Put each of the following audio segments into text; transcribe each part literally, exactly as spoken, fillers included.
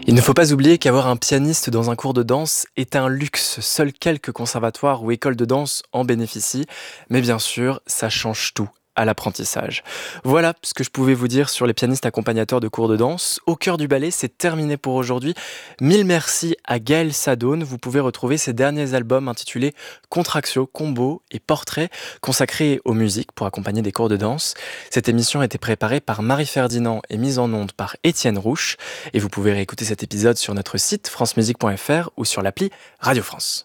Il ne faut pas oublier qu'avoir un pianiste dans un cours de danse est un luxe. Seuls quelques conservatoires ou écoles de danse en bénéficient. Mais bien sûr, ça change tout à l'apprentissage. Voilà ce que je pouvais vous dire sur les pianistes accompagnateurs de cours de danse. Au cœur du ballet, c'est terminé pour aujourd'hui. Mille merci à Gaël Sadoun. Vous pouvez retrouver ses derniers albums intitulés Contractio, Combo et Portrait, consacrés aux musiques pour accompagner des cours de danse. Cette émission a été préparée par Marie Ferdinand et mise en onde par Étienne Rouche. Et vous pouvez réécouter cet épisode sur notre site francemusique point f r ou sur l'appli Radio France.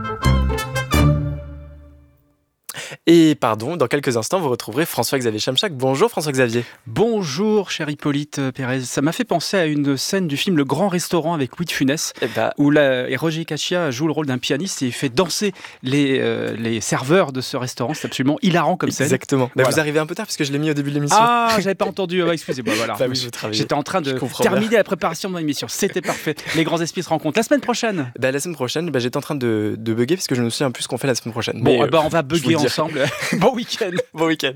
Et pardon, dans quelques instants, vous retrouverez François-Xavier Chamchac. Bonjour François-Xavier. Bonjour, cher Hippolyte Pérez. Ça m'a fait penser à une scène du film Le Grand Restaurant avec Louis de Funès, eh ben... où la, et Roger Caccia joue le rôle d'un pianiste et il fait danser les, euh, les serveurs de ce restaurant. C'est absolument hilarant comme scène. Exactement. Voilà. Vous arrivez un peu tard parce que je l'ai mis au début de l'émission. Ah, j'avais pas entendu. Ah, excusez-moi. Voilà. Bah oui, J'étais en train de terminer bien. la préparation de mon émission. C'était parfait. Les grands esprits se rencontrent. La semaine prochaine bah, La semaine prochaine, bah, j'étais en train de, de bugger parce que je ne me souviens plus ce qu'on fait la semaine prochaine. Bon, Mais, bah, on va bugger ensemble. Bon week-end. Bon week-end.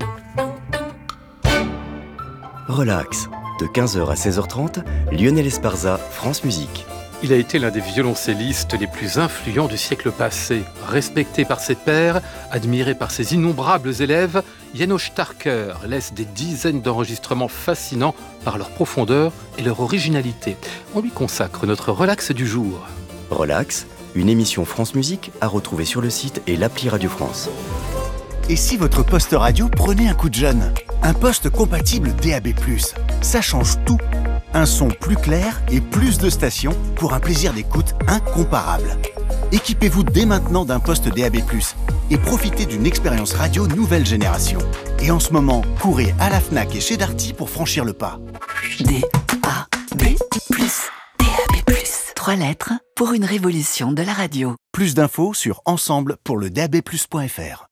Relax. De quinze heures à seize heures trente, Lionel Esparza, France Musique. Il a été l'un des violoncellistes les plus influents du siècle passé. Respecté par ses pairs, admiré par ses innombrables élèves, János Starker laisse des dizaines d'enregistrements fascinants par leur profondeur et leur originalité. On lui consacre notre Relax du jour. Relax, une émission France Musique à retrouver sur le site et l'appli Radio France. Et si votre poste radio prenait un coup de jeune ? Un poste compatible D A B plus. Ça change tout. Un son plus clair et plus de stations pour un plaisir d'écoute incomparable. Équipez-vous dès maintenant d'un poste D A B plus et profitez d'une expérience radio nouvelle génération. Et en ce moment, courez à la Fnac et chez Darty pour franchir le pas. D A B plus. D A B plus. Trois lettres pour une révolution de la radio. Plus d'infos sur ensemble pour le d a b plus point f r.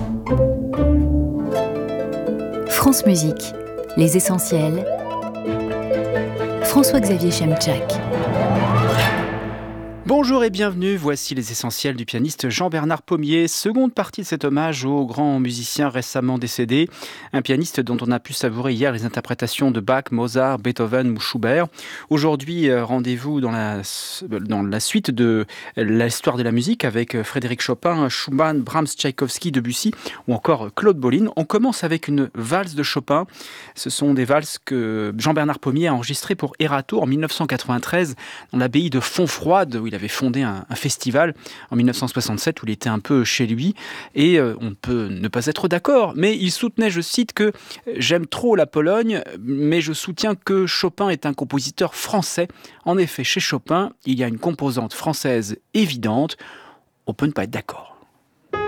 France Musique, les essentiels. François-Xavier Chamchac. Bonjour et bienvenue, voici les essentiels du pianiste Jean-Bernard Pommier, seconde partie de cet hommage au grand musicien récemment décédé, un pianiste dont on a pu savourer hier les interprétations de Bach, Mozart, Beethoven ou Schubert. Aujourd'hui, rendez-vous dans la, dans la suite de l'histoire de la musique avec Frédéric Chopin, Schumann, Brahms, Tchaïkovski, Debussy ou encore Claude Bolin. On commence avec une valse de Chopin. Ce sont des valses que Jean-Bernard Pommier a enregistrées pour Erato en dix-neuf cent quatre-vingt-treize dans l'abbaye de Fontfroide où il avait fondé un, un festival en dix-neuf cent soixante-sept où il était un peu chez lui et euh, on peut ne pas être d'accord, mais il soutenait, je cite, que « J'aime trop la Pologne, mais je soutiens que Chopin est un compositeur français. En effet, chez Chopin, il y a une composante française évidente. On peut ne pas être d'accord. »